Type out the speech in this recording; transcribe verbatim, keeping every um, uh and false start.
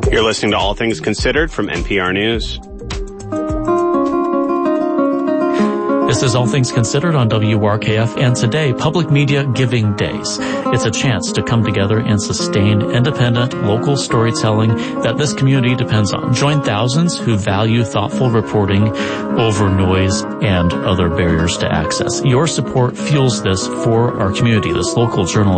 You're listening to All Things Considered from N P R News. This is All Things Considered on W R K F, and today, Public Media Giving Days. It's a chance to come together and sustain independent, local storytelling that this community depends on. Join thousands who value thoughtful reporting over noise and other barriers to access. Your support fuels this for our community, this local journalism.